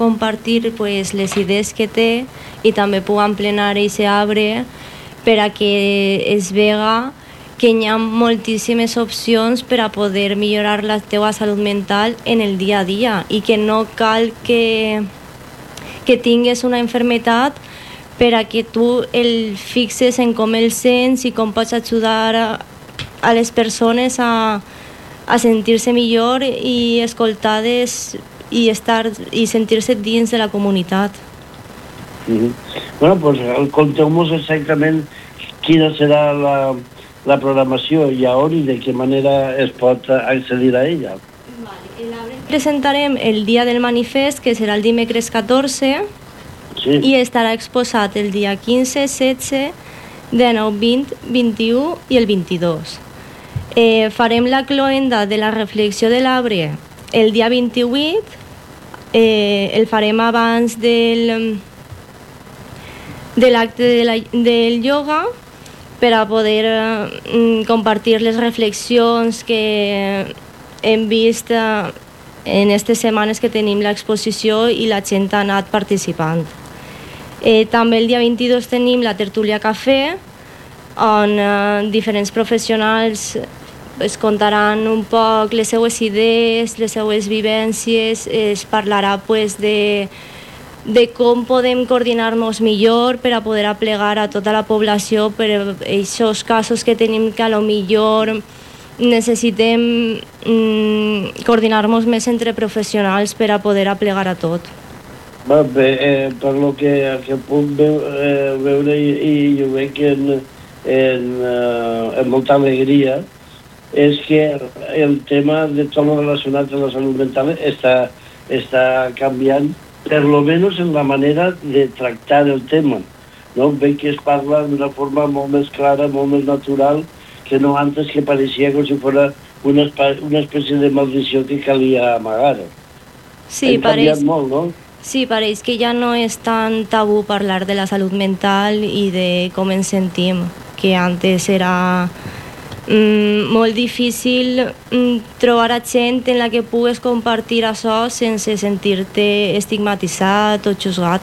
compartir pues, les idees que té i també puguem plenar aquest arbre per a que es vega que hi ha moltíssimes opcions per a poder millorar la teva salut mental en el dia a dia i que no cal que tingues una malaltia per a que tu el fixes en com el sents i com pots ajudar a les persones a sentir-se millor i escoltades i sentir-se dins de la comunitat. Bueno, doncs conteu-nos exactament quina serà la programació i a on i de què manera es pot accedir a ella. Presentarem el dia del manifest, que serà el dimecres 14, i estarà exposat el dia 15, 16, 19, 20, 21 i el 22. Farem la cloenda de la reflexió de l'arbre el dia 28, el farem abans de l'acte del ioga per a poder compartir les reflexions que hem vist en aquestes setmanes que tenim l'exposició i la gent ha anat participant. També el dia 22 tenim la tertúlia cafè, on diferents professionals es contaran un poc les seues idees, les seues vivències, es parlarà de com podem coordinar-nos millor per a poder aplegar a tota la població per aquests casos que tenim que a lo millor necessitem coordinar-nos més entre professionals per a poder aplegar a tot. Bé, per lo que puc veure i jo veig amb molta alegria és que el tema de tot lo relacionat amb la salut mental està canviant, per lo menos en la manera de tractar el tema. No? Veig que es parla d'una forma molt més clara, molt més natural, que no antes que pareixia com si fos una espècie de maldició que calia amagar. Sí, pareix molt, no? Sí, pareix que ja no és tan tabú parlar de la salut mental i de com ens sentim, que antes era molt difícil trobar a gent en la que pugues compartir això sense sentir-te estigmatitzat o juzgat.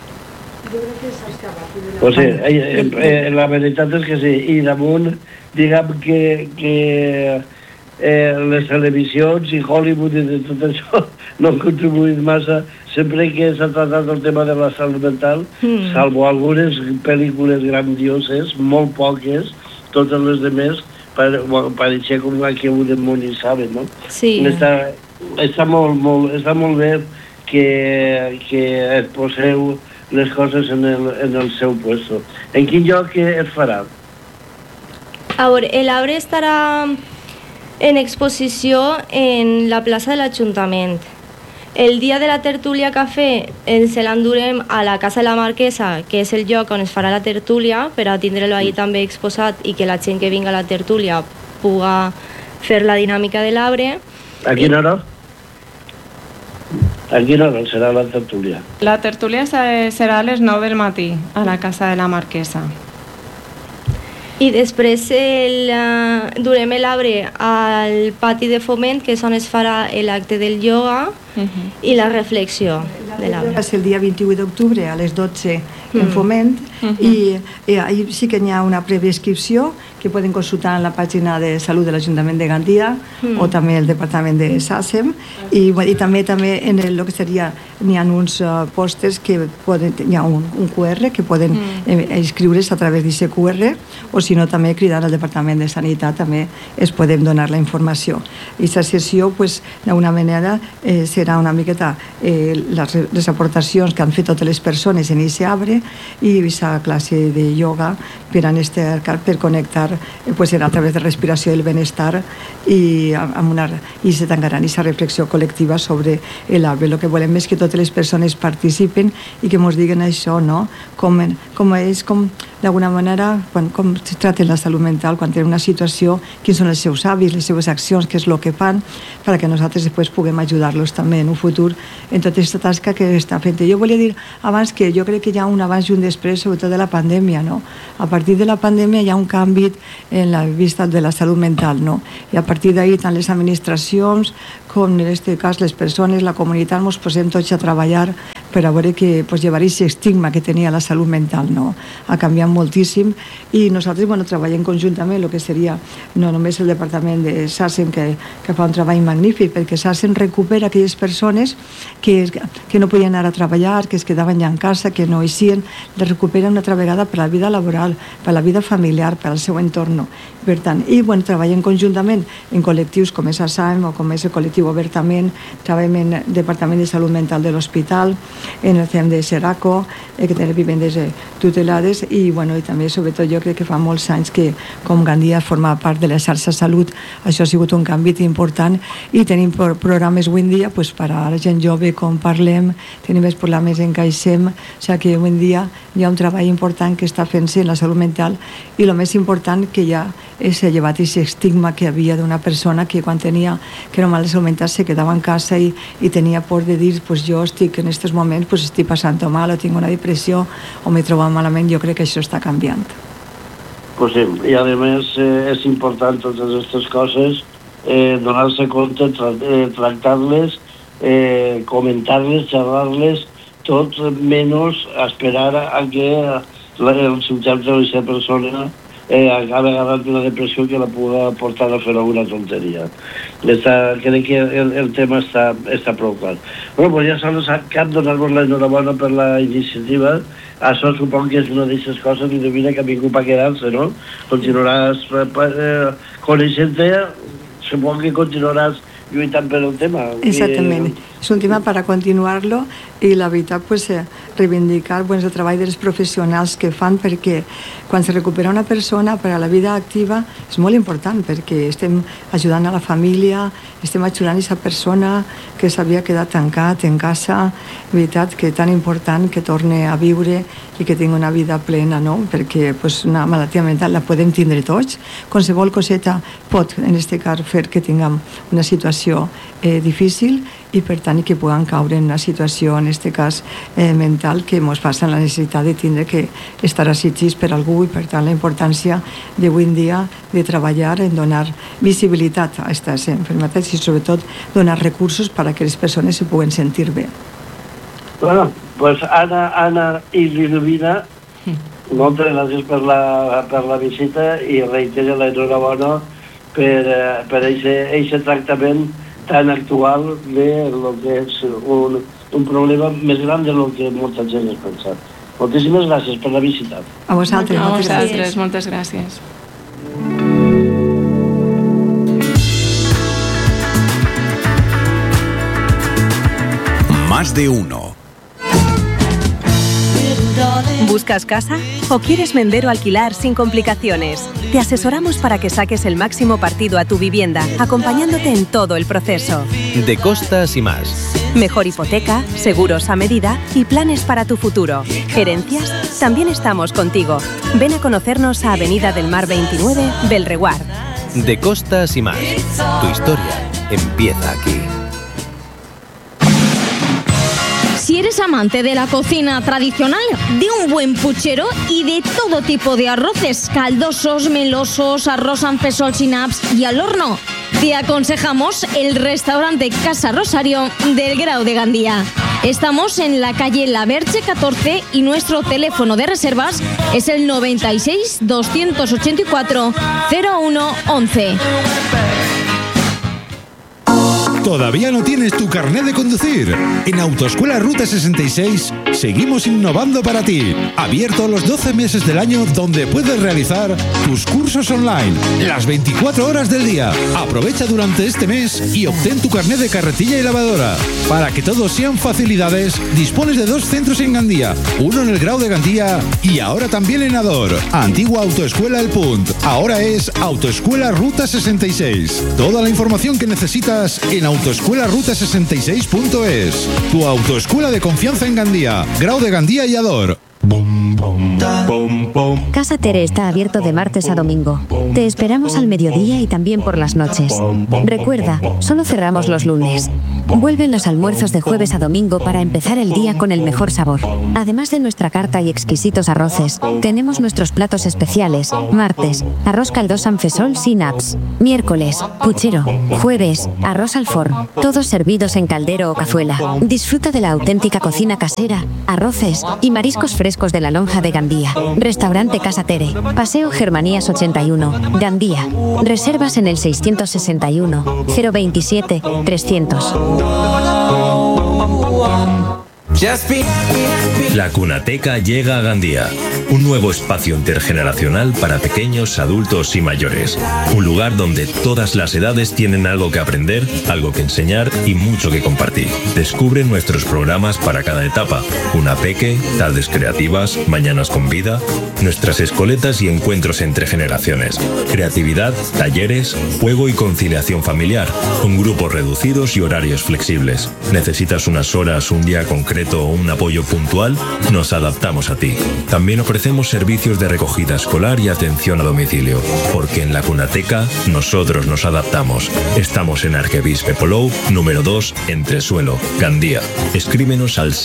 Pues sí, la veritat és que sí, i damunt diguem que les televisions i Hollywood i de tot això no han contribuït massa sempre que s'ha tratat el tema de la salut mental, salvo algunes pel·lícules grandioses, molt poques, totes les demés pareixia com que ho demonitzava, no? Sí. Està molt bé que es poseu les coses en el seu puesto. En quin lloc es farà? A veure, l'arbre estarà en exposició en la plaça de l'Ajuntament. El dia de la tertúlia cafè ens l'endurem a la Casa de la Marquesa, que és el lloc on es farà la tertúlia, per a tindre-lo allà també exposat i que la gent que vinga a la tertúlia puga fer la dinàmica de l'arbre. A quina hora? A quina hora serà la tertúlia? La tertúlia serà a les 9 del matí a la Casa de la Marquesa. I després durem l'arbre al pati de Foment, que és on es farà l'acte del ioga i la reflexió de l'arbre. És el dia 28 d'octubre a les 12 en Foment i ahir sí que hi ha una preinscripció que poden consultar en la pàgina de Salut de l'Ajuntament de Gandia o també el Departament de SACEM i també en el que seria n'hi ha uns pòsters que hi ha un QR que poden inscriure's a través d'aquest QR o si no també cridar al Departament de Sanitat també es podem donar la informació. Aquesta sessió d'una manera serà una miqueta les aportacions que han fet totes les persones en aquest arbre i aquesta classe de ioga per connectar a través de respiració i el benestar i se tancaran aquesta reflexió col·lectiva sobre l'arbre. El que volem és que totes les persones participen i que ens diguen això, no? Com d'alguna manera, com es tracta la salut mental, quan tenen una situació, quins són els seus hàbits, les seves accions, què és el que fan, perquè nosaltres després puguem ajudar-los també en un futur en tota aquesta tasca que està fent. Jo volia dir abans que jo crec que hi ha un abans i un després, sobretot de la pandèmia, no? A partir de la pandèmia hi ha un canvi en la vista de la salut mental, no? I a partir d'ahir tant les administracions com en aquest cas les persones, la comunitat, ens posem tots a treballar per a veure que llevar aquest estigma que tenia la salut mental, no? Ha canviat moltíssim i nosaltres treballem conjuntament el que seria no només el departament de SACEM que fa un treball magnífic, perquè SACEM recupera aquelles persones que no podien anar a treballar, que es quedaven ja en casa, que no eixien, les recuperen una altra vegada per la vida laboral, per la vida familiar, per al seu entorn. Per tant, treballem conjuntament en col·lectius com és ASAM o com és el col·lectiu Obertament, treballem en el Departament de Salut Mental de l'Hospital, en el CEM de Seraco, que tenen vivendes tutelades i també, sobretot, jo crec que fa molts anys que com Gandia forma part de la xarxa Salut, això ha sigut un canvi important i tenim programes avui en dia per a la gent jove, com parlem, tenim més programes en Caixem, o sigui que avui en dia hi ha un treball important que està fent-se en la salut mental i el més important que ja és llevat aquest estigma que havia d'una persona que quan tenia que era mal de salut mental se quedava en casa i tenia por de dir jo estic en aquests moments, estic passant-ho mal o tinc una depressió o m'he trobat malament. Jo crec que això està canviant. Pues sí, i a més és important totes aquestes coses, donar-se compte, tractar-les, comentar-les, xerrar-les, tot menys esperar a que el subjecte o aquesta persona acaba agafant una depressió que la pugui portar a fer alguna tonteria. Crec que el tema està prou clar. Bueno, ja sols cap donar-vos l'enhorabona per la iniciativa. Això suponc que és una d'aquestes coses que ha vingut per quedar-se, no? Continuaràs coneixent-te, suponc que continuaràs lluitant per el tema. Exactament. És un tema per a continuar-lo i la veritat, reivindicar el treball dels professionals que fan, perquè quan se recupera una persona per a la vida activa és molt important, perquè estem ajudant a la família, estem ajudant a aquesta persona que s'havia quedat tancat en casa, veritat que és tan important que torni a viure i que tingui una vida plena, no? Perquè una malaltia mental la podem tindre tots, qualsevol coseta pot, en aquest cas, fer que tinguem una situació difícil i per tant que puguem caure en una situació, en aquest cas mental, que ens passa la necessitat de tindre que estar assistits per algú i per tant la importància d'avui en dia de treballar en donar visibilitat a aquestes enfermetats i sobretot donar recursos per a que les persones se puguen sentir bé. Bueno, pues Anna i Lidovina, moltes gràcies per la visita i reitero l'enhorabona per aquest tractament tan actual de lo que és un problema més gran de lo que molta gent es pensa. Moltíssimes gràcies per la visita. A vosaltres, moltes gràcies. Más de uno. ¿Buscas casa o quieres vender o alquilar sin complicaciones? Te asesoramos para que saques el máximo partido a tu vivienda, acompañándote en todo el proceso. De Costas y más. Mejor hipoteca, seguros a medida y planes para tu futuro. ¿Herencias? También estamos contigo. Ven a conocernos a Avenida del Mar 29, Belreguard. De Costas y más. Tu historia empieza aquí. Si eres amante de la cocina tradicional, de un buen puchero y de todo tipo de arroces, caldosos, melosos, arroz amb fesol sin apps y al horno, te aconsejamos el restaurante Casa Rosario del Grau de Gandía. Estamos en la calle La Verge 14 y nuestro teléfono de reservas es el 96 284 0111. ¿Todavía no tienes tu carnet de conducir? En Autoescuela Ruta 66 seguimos innovando para ti. Abierto los 12 meses del año, donde puedes realizar tus cursos online las 24 horas del día. Aprovecha durante este mes y obtén tu carnet de carretilla y lavadora. Para que todos sean facilidades, dispones de 2 centros en Gandía, uno en el Grau de Gandía y ahora también en Ador. Antigua Autoescuela El Punt, ahora es Autoescuela Ruta 66. Toda la información que necesitas en autoescuelaruta66.es. Tu autoescuela de confianza en Gandía, Grau de Gandía y Ador. Casa Tere está abierto de martes a domingo. Te esperamos al mediodía y también por las noches. Recuerda, solo cerramos los lunes. Vuelven los almuerzos de jueves a domingo para empezar el día con el mejor sabor. Además de nuestra carta y exquisitos arroces, tenemos nuestros platos especiales. Martes, arroz caldoso amb fesol sin apps. Miércoles, puchero. Jueves, arroz al forn. Todos servidos en caldero o cazuela. Disfruta de la auténtica cocina casera, arroces y mariscos frescos de la Lonja de Gandía. Restaurante Casa Tere, Paseo Germanías 81, Gandía. Reservas en el 661 027 300. La Cunateca llega a Gandía, un nuevo espacio intergeneracional para pequeños, adultos y mayores. Un lugar donde todas las edades tienen algo que aprender, algo que enseñar y mucho que compartir. Descubre nuestros programas para cada etapa: Cunapeque, tardes creativas, mañanas con vida, nuestras escoletas y encuentros entre generaciones, creatividad, talleres, juego y conciliación familiar, con grupos reducidos y horarios flexibles. ¿Necesitas unas horas, un día concreto o un apoyo puntual? Nos adaptamos a ti. También ofrecemos servicios de recogida escolar y atención a domicilio, porque en la Cunateca nosotros nos adaptamos. Estamos en Arquebisbe Polou, número 2, Entresuelo, Gandía. Escríbenos al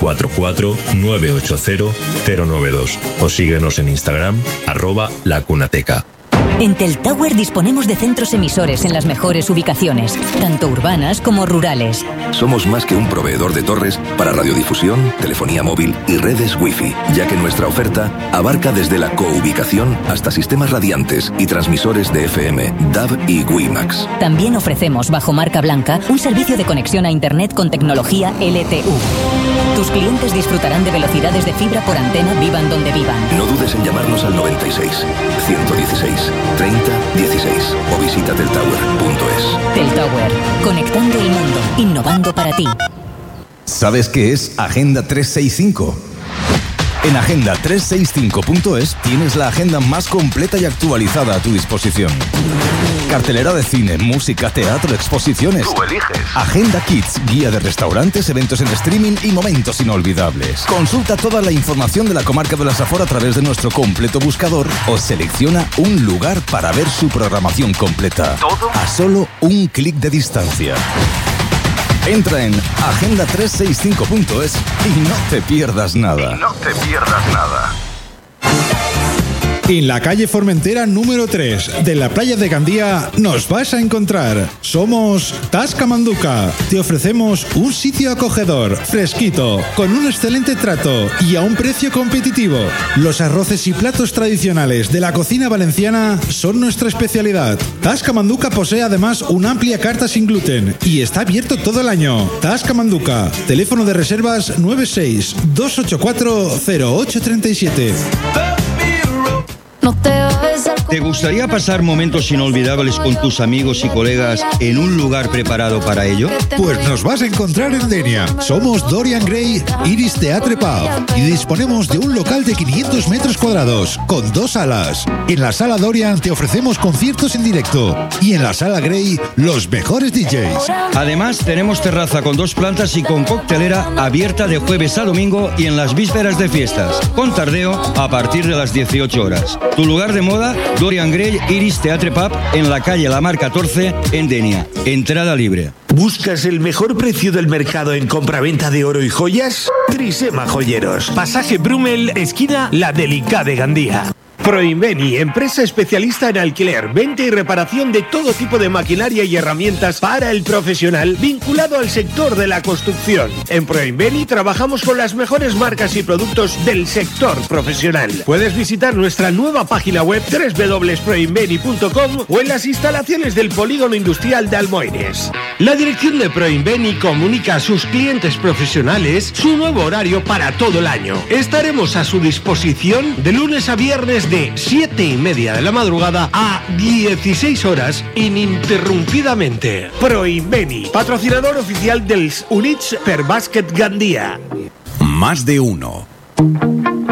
644-980-092 o síguenos en Instagram, @lacunateca. En Teltower disponemos de centros emisores en las mejores ubicaciones, tanto urbanas como rurales. Somos más que un proveedor de torres para radiodifusión, telefonía móvil y redes Wi-Fi, ya que nuestra oferta abarca desde la coubicación hasta sistemas radiantes y transmisores de FM, DAB y WiMAX. También ofrecemos, bajo marca blanca, un servicio de conexión a Internet con tecnología LTU. Tus clientes disfrutarán de velocidades de fibra por antena, vivan donde vivan. No dudes en llamarnos al 96 116 30 16 o visita teltower.es. Teltower, conectando el mundo, innovando para ti. ¿Sabes qué es Agenda 365? En agenda365.es tienes la agenda más completa y actualizada a tu disposición. Cartelera de cine, música, teatro, exposiciones. Tú eliges. Agenda Kids, guía de restaurantes, eventos en streaming y momentos inolvidables. Consulta toda la información de la comarca de la Safor a través de nuestro completo buscador o selecciona un lugar para ver su programación completa. ¿Todo? A solo un clic de distancia. Entra en agenda365.es y no te pierdas nada. En la calle Formentera número 3 de la playa de Gandía nos vas a encontrar. Somos Tasca Manduca. Te ofrecemos un sitio acogedor, fresquito, con un excelente trato y a un precio competitivo. Los arroces y platos tradicionales de la cocina valenciana son nuestra especialidad. Tasca Manduca posee además una amplia carta sin gluten y está abierto todo el año. Tasca Manduca. Teléfono de reservas 96 284 0837. ¿Te gustaría pasar momentos inolvidables con tus amigos y colegas en un lugar preparado para ello? Pues nos vas a encontrar en Denia. Somos Dorian Gray Iris Theatre Pub y disponemos de un local de 500 metros cuadrados con 2 salas. En la sala Dorian te ofrecemos conciertos en directo y en la sala Gray los mejores DJs. Además, tenemos terraza con 2 plantas y con coctelera abierta de jueves a domingo y en las vísperas de fiestas, con tardeo a partir de las 18 horas. Tu lugar de moda, Dorian Gray Iris Theatre Pub, en la calle La Mar 14, en Denia. Entrada libre. ¿Buscas el mejor precio del mercado en compraventa de oro y joyas? Trisema Joyeros, Pasaje Brumel, esquina La Delicada de Gandía. Proinveni, empresa especialista en alquiler, venta y reparación de todo tipo de maquinaria y herramientas para el profesional vinculado al sector de la construcción. En Proinveni trabajamos con las mejores marcas y productos del sector profesional. Puedes visitar nuestra nueva página web www.proinveni.com o en las instalaciones del Polígono Industrial de Almoines. La dirección de Proinveni comunica a sus clientes profesionales su nuevo horario para todo el año. Estaremos a su disposición de lunes a viernes de 7:30 de la madrugada a 16 horas ininterrumpidamente. Proinveni, patrocinador oficial del Units per Bàsquet Gandía. Más de uno.